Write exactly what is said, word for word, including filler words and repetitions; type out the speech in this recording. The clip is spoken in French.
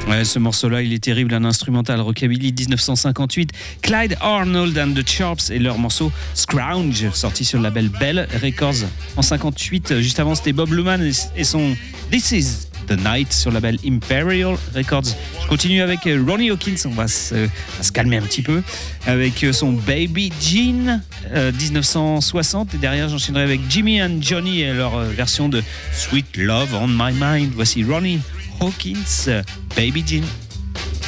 Ouais, ce morceau-là, il est terrible, un instrumental rockabilly dix-neuf cent cinquante-huit. Clyde Arnold and the Chops et leur morceau Scrounge, sorti sur le label Bell Records en cinquante-huit. Juste avant, c'était Bob Luman et son This Is the Night sur le label Imperial Records. Je continue avec Ronnie Hawkins, on va se, va se calmer un petit peu, avec son Baby Jean euh, dix-neuf cent soixante. Et derrière, j'enchaînerai avec Jimmy and Johnny et leur version de Sweet Love on My Mind. Voici Ronnie Hawkins, Baby Jean.